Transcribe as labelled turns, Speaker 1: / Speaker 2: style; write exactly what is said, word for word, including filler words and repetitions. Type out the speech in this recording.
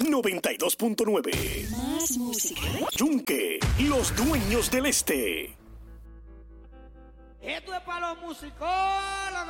Speaker 1: noventa y dos punto nueve.
Speaker 2: Más música.
Speaker 1: Yunque, los dueños del este.
Speaker 3: Esto es para los músicos.